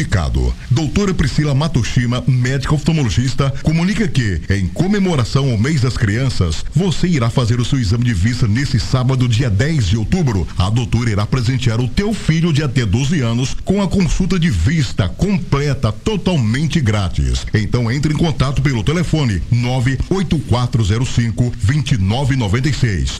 certificado. Doutora Priscila Matoshima, médica oftalmologista, comunica que, em comemoração ao mês das crianças, você irá fazer o seu exame de vista nesse sábado, dia 10 de outubro. A doutora irá presentear o teu filho de até 12 anos com a consulta de vista completa, totalmente grátis. Então entre em contato pelo telefone 98405-2996.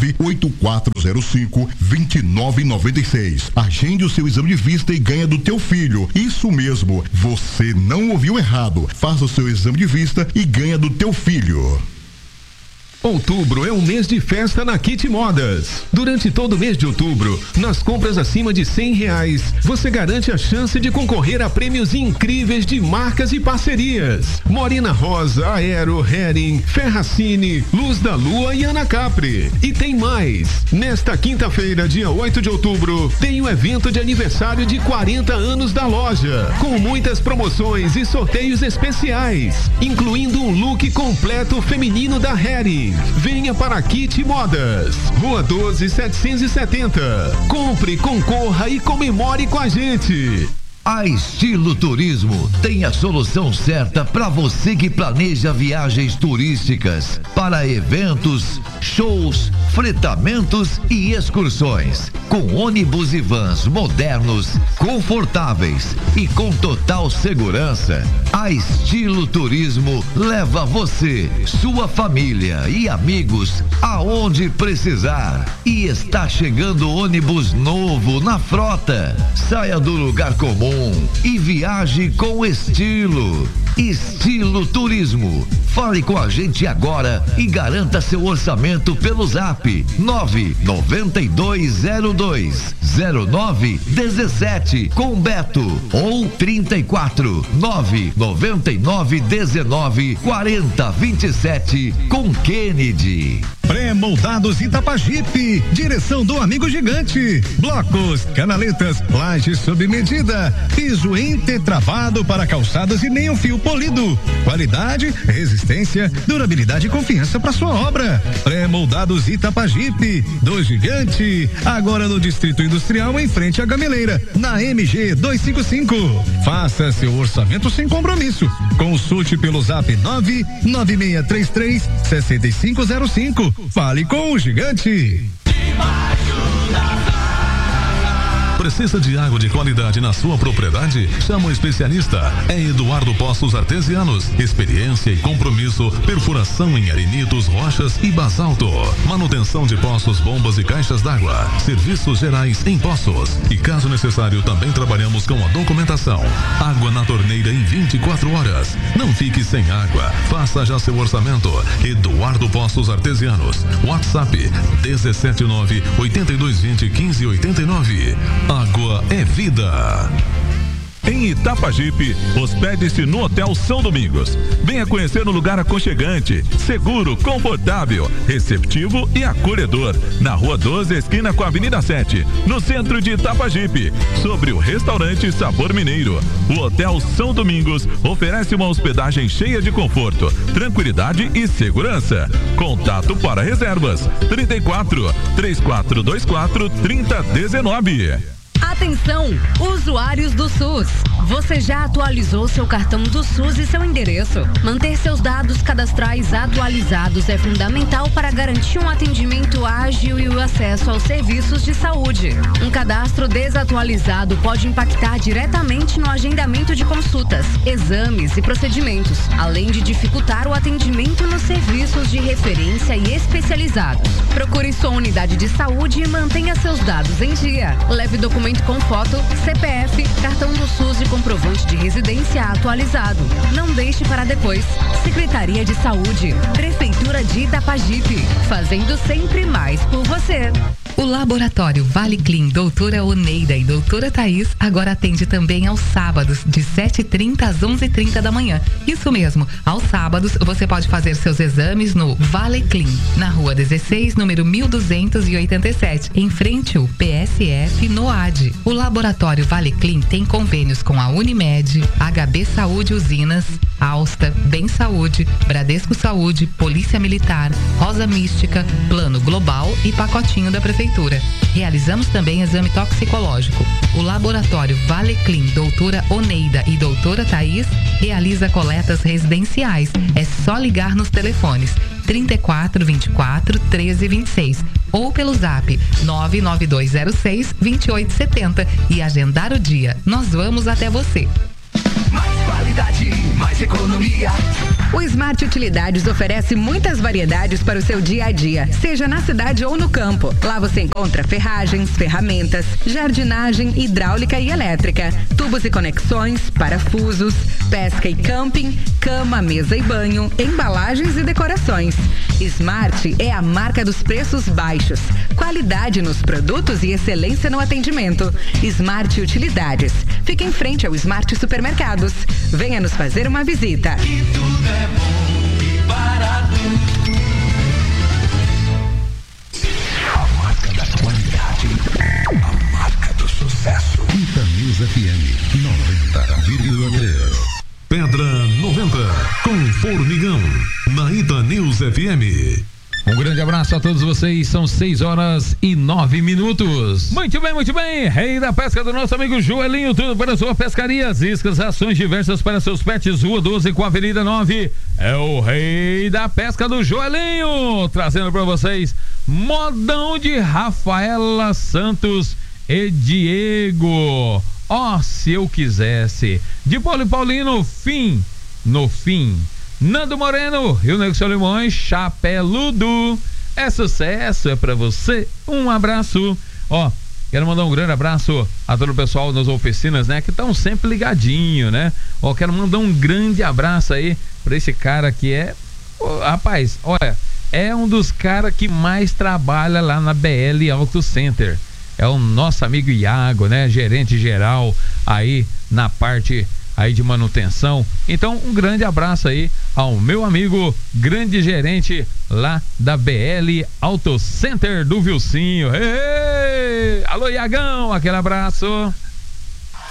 98405-2996. Agende o seu exame de vista e ganha do teu filho. Isso mesmo, você não ouviu errado. Faça o seu exame de vista e ganha do teu filho. Outubro é um mês de festa na Kit Modas. Durante todo o mês de outubro, nas compras acima de R$100, você garante a chance de concorrer a prêmios incríveis de marcas e parcerias. Morena Rosa, Aero, Hering, Ferracini, Luz da Lua e Ana Capri. E tem mais. Nesta quinta-feira, dia 8 de outubro, tem o evento de aniversário de 40 anos da loja, com muitas promoções e sorteios especiais, incluindo um look completo feminino da Hering. Venha para a Kit Modas, Rua 12, 770. Compre, concorra e comemore com a gente. A Estilo Turismo tem a solução certa para você que planeja viagens turísticas para eventos, shows, fretamentos e excursões. Com ônibus e vans modernos, confortáveis e com total segurança, a Estilo Turismo leva você, sua família e amigos aonde precisar. E está chegando ônibus novo na frota. Saia do lugar comum e viaje com estilo. Estilo Turismo. Fale com a gente agora e garanta seu orçamento pelo Zap 992020917 com Beto ou 34-999194027 com Kennedy. Pré-moldados Itapajipe, direção do amigo gigante. Blocos, canaletas, lajes sob medida, piso intetravado para calçadas e nem um fio polido. Qualidade, resistência, durabilidade e confiança para sua obra. Pré-moldados Itapajipe, do gigante, agora no Distrito Industrial em frente à Gameleira, na MG 255. Faça seu orçamento sem compromisso. Consulte pelo Zap 99633-6505. Fale com o gigante. Precisa de água de qualidade na sua propriedade? Chama o especialista. É Eduardo Poços Artesianos. Experiência e compromisso. Perfuração em arenitos, rochas e basalto. Manutenção de poços, bombas e caixas d'água. Serviços gerais em poços. E caso necessário, também trabalhamos com a documentação. Água na torneira em 24 horas. Não fique sem água. Faça já seu orçamento. Eduardo Poços Artesianos. WhatsApp 17982201589. Água é vida. Em Itapajipe, hospede-se no Hotel São Domingos. Venha conhecer um lugar aconchegante, seguro, confortável, receptivo e acolhedor. Na Rua 12, esquina com a Avenida 7, no centro de Itapajipe, sobre o restaurante Sabor Mineiro. O Hotel São Domingos oferece uma hospedagem cheia de conforto, tranquilidade e segurança. Contato para reservas: 34-3424-3019. Atenção, usuários do SUS. Você já atualizou seu cartão do SUS e seu endereço? Manter seus dados cadastrais atualizados é fundamental para garantir um atendimento ágil e o acesso aos serviços de saúde. Um cadastro desatualizado pode impactar diretamente no agendamento de consultas, exames e procedimentos, além de dificultar o atendimento nos serviços de referência e especializados. Procure sua unidade de saúde e mantenha seus dados em dia. Leve documento com foto, CPF, cartão do SUS e comprovante de residência atualizado. Não deixe para depois. Secretaria de Saúde, Prefeitura de Itapajipe, fazendo sempre mais por você. O Laboratório Vale Clean Doutora Oneida e Doutora Thaís agora atende também aos sábados, de 7h30 às 11h30 da manhã. Isso mesmo, aos sábados você pode fazer seus exames no Vale Clean, na Rua 16, número 1287, em frente ao PSF NOAD. O Laboratório Vale Clean tem convênios com a Unimed, HB Saúde Usinas, Alsta, Bem Saúde, Bradesco Saúde, Polícia Militar, Rosa Mística, Plano Global e pacotinho da Prefeitura. Realizamos também exame toxicológico. O laboratório Vale Clean, doutora Oneida e doutora Thaís, realiza coletas residenciais. É só ligar nos telefones 34 24 13 26 ou pelo zap 99206 2870 e agendar o dia. Nós vamos até você. Mais qualidade, mais economia. O Smart Utilidades oferece muitas variedades para o seu dia a dia, seja na cidade ou no campo. Lá você encontra ferragens, ferramentas, jardinagem, hidráulica e elétrica, tubos e conexões, parafusos, pesca e camping, cama, mesa e banho, embalagens e decorações. Smart é a marca dos preços baixos, qualidade nos produtos e excelência no atendimento. Smart Utilidades. Fica em frente ao Smart Supermercados. Venha nos fazer uma visita. E tudo é bom e barato. A marca da qualidade. A marca do sucesso. Itanews FM 90,3. Pedra 90 com Formigão na Itanews FM. Um grande abraço a todos vocês, são 6:09. Muito bem, rei da pesca do nosso amigo Joelinho, tudo para sua pescaria, iscas, ações diversas para seus pets, Rua 12 com a Avenida 9, é o rei da pesca do Joelinho, trazendo para vocês modão de Rafaela Santos e Diego, se eu quisesse, de Paulo e Paulino, no fim, Nando Moreno, Rio Negro Solimões, Chapeludo, é sucesso, é pra você, um abraço, quero mandar um grande abraço a todo o pessoal das oficinas, né, que estão sempre ligadinho, né, quero mandar um grande abraço aí pra esse cara que rapaz, olha, é um dos caras que mais trabalha lá na BL Auto Center, é o nosso amigo Iago, né, gerente geral aí na parte aí de manutenção. Então um grande abraço aí ao meu amigo grande gerente lá da BL Auto Center do Vilcinho. Alô Iagão, aquele abraço.